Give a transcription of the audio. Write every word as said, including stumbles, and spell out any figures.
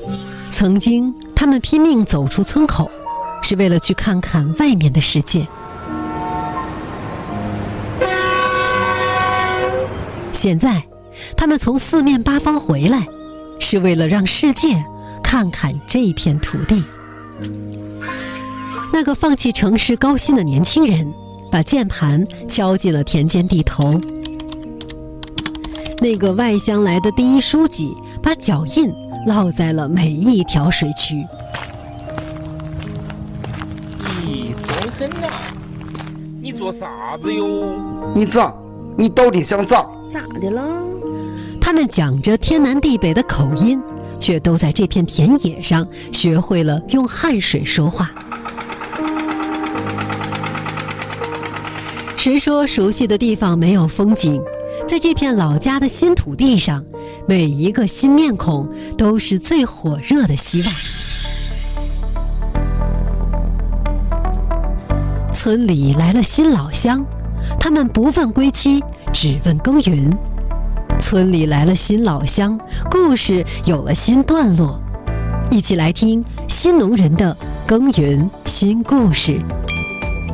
曾经他们拼命走出村口，是为了去看看外面的世界。现在他们从四面八方回来，是为了让世界看看这片土地。那个放弃城市高薪的年轻人，把键盘敲进了田间地头。那个外乡来的第一书记，把脚印烙在了每一条水渠。 咦，装狠呐！你做啥子哟？ 你咋？你到底想咋？ 咋的了？ 他们讲着天南地北的口音，却都在这片田野上学会了用汗水说话。谁说熟悉的地方没有风景？在这片老家的新土地上，每一个新面孔都是最火热的希望。村里来了新老乡，他们不问归期，只问耕耘。村里来了新老乡，故事有了新段落。一起来听新农人的耕耘新故事。